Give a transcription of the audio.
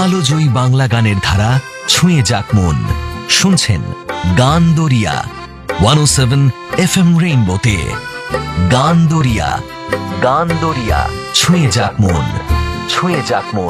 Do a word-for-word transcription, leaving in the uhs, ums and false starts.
কালোজয়ী বাংলা গানের ধারা ছুঁয়ে যাক মন। শুনছেন গান দরিয়া ওয়ান ও সেভেন এফ এম রেইনবোতে। গান দরিয়া, গান দরিয়া ছুঁয়ে যাক মন, ছুঁয়ে যাক মন।